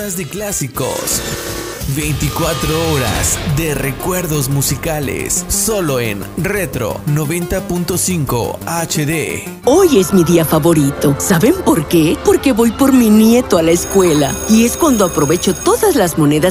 De clásicos. 24 horas de recuerdos musicales. Solo en Retro 90.5 HD. Hoy es mi día favorito. ¿Saben por qué? Porque voy por mi nieto a la escuela. Y es cuando aprovecho todas las monedas